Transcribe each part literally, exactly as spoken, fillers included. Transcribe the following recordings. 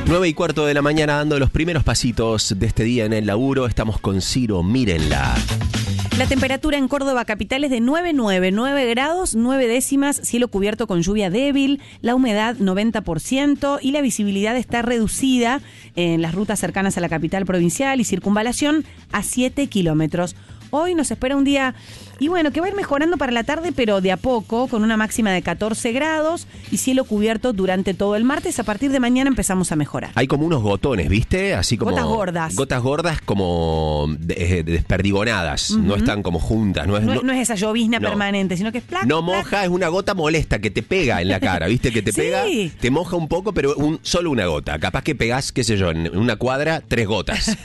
nueve y cuarto de la mañana, dando los primeros pasitos de este día en el laburo. Estamos con Ciro, mírenla. La temperatura en Córdoba capital es de nueve punto nueve, nueve grados, nueve décimas, cielo cubierto con lluvia débil, la humedad noventa por ciento y la visibilidad está reducida en las rutas cercanas a la capital provincial y circunvalación a siete kilómetros. Hoy nos espera un día, y bueno, que va a ir mejorando para la tarde, pero de a poco, con una máxima de catorce grados y cielo cubierto durante todo el martes. A partir de mañana empezamos a mejorar. Hay como unos gotones, ¿viste? Así como gotas gordas. Gotas gordas como de, de desperdigonadas, uh-huh. No están como juntas. No es, no, no, no es esa llovizna no. permanente, sino que es placa. No moja, plac. Es una gota molesta que te pega en la cara, ¿viste? Que te sí. pega, te moja un poco, pero un, solo una gota. Capaz que pegás, qué sé yo, en una cuadra, tres gotas.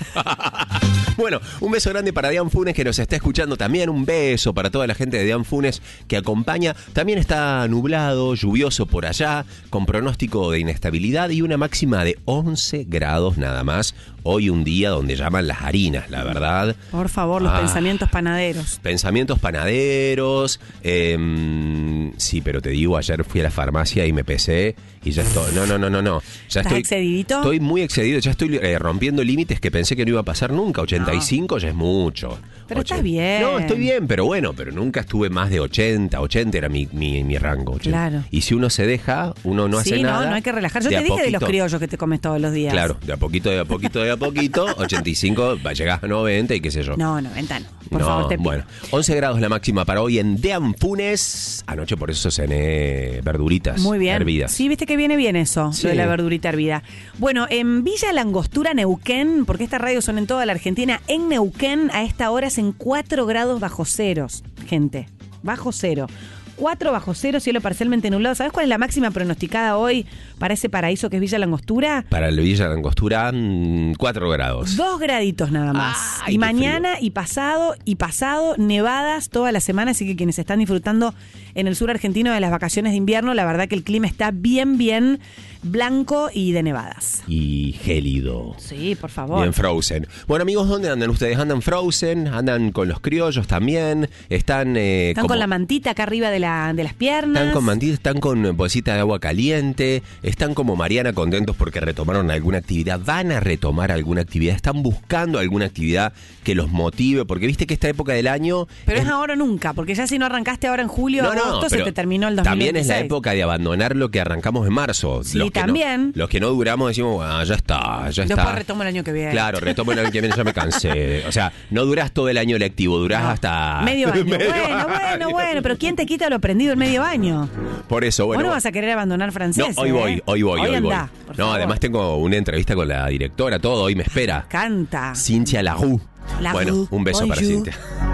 Bueno, un beso grande para Dian Funes que nos está escuchando también. Un beso para toda la gente de Dian Funes que acompaña. También está nublado, lluvioso por allá, con pronóstico de inestabilidad y una máxima de once grados nada más. Hoy un día donde llaman las harinas, la verdad. Por favor, los ah, pensamientos panaderos. Pensamientos panaderos. Eh, sí, pero te digo, ayer fui a la farmacia y me pesé y ya estoy... No, no, no, no, no. Ya ¿Estás estoy, excedidito? Estoy muy excedido, ya estoy eh, rompiendo límites que pensé que no iba a pasar nunca. ochenta y cinco no. Ya es mucho. Pero ochenta. Estás bien. No, estoy bien, pero bueno, pero nunca estuve más de ochenta. ochenta era mi, mi, mi rango. ochenta. Claro. Y si uno se deja, uno no sí, hace no, nada. No, no hay que relajar. Yo de te dije poquito, de los criollos que te comes todos los días. Claro, de a poquito, de a poquito, de a poquito. ochenta y cinco, va a llegar a noventa y qué sé yo. No, noventa no. Por no, favor, te pido. Bueno, once grados la máxima para hoy en Dian Funes. Anoche por eso cené verduritas Muy bien. hervidas. Sí, viste que viene bien eso, sí. Lo de la verdurita hervida. Bueno, en Villa Langostura, Neuquén, porque estas radios son en toda la Argentina, en Neuquén a esta hora es en cuatro grados bajo ceros, gente. Bajo cero. cuatro bajo cero, cielo parcialmente nublado. ¿Sabes cuál es la máxima pronosticada hoy para ese paraíso que es Villa Langostura? Para el Villa Langostura, cuatro grados. Dos graditos nada más. Ay, y mañana frío. y pasado y pasado, nevadas toda la semana, así que quienes están disfrutando en el sur argentino de las vacaciones de invierno, la verdad que el clima está bien, bien blanco y de nevadas. Y gélido. Sí, por favor. Bien frozen. Bueno, amigos, ¿dónde andan ustedes? ¿Andan frozen? ¿Andan con los criollos también? ¿Están eh, Están como... con la mantita acá arriba de, la, de las piernas? Están con mantita, están con bolsita de agua caliente, están como Mariana contentos porque retomaron alguna actividad, van a retomar alguna actividad, están buscando alguna actividad que los motive, porque viste que esta época del año... Pero es, es ahora o nunca, porque ya si no arrancaste ahora en julio, no, agosto, no, se te terminó el dos mil veintiséis. También es la época de abandonar lo que arrancamos en marzo. Sí, los que también. No, los que no duramos decimos, bueno, ya está, ya está. Después retomo el año que viene. Claro, retomo el año que viene, ya me cansé. O sea, no durás todo el año lectivo, durás no, hasta... Medio año. medio bueno, año. bueno, bueno, pero ¿quién te quita lo aprendido en medio año? Por eso, bueno. Vos no vas a querer abandonar francés. No, hoy voy, ¿eh? hoy voy, hoy, hoy voy. Andá, no, favor. Además tengo una entrevista con la directora, todo, hoy me espera. Canta. Cintia Larue. Larue. Bueno, un beso Bonjour. para Cintia.